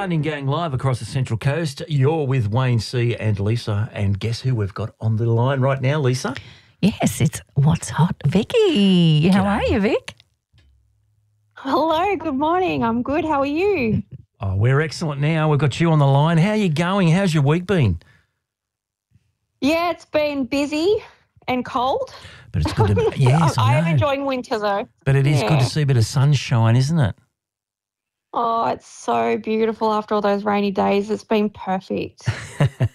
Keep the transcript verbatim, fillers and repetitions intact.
Gardening Gang live across the Central Coast. You're with Wayne C and Lisa. And guess who we've got on the line right now, Lisa? Yes, it's What's Hot, Vicky. How G'day. are you, Vic? Hello, good morning. I'm good. How are you? Oh, we're excellent now. We've got you on the line. How are you going? How's your week been? Yeah, it's been busy and cold. But it's good to yes, I, I am know. enjoying winter though. But it is Yeah. good to see a bit of sunshine, isn't it? Oh, it's so beautiful after all those rainy days. It's been perfect.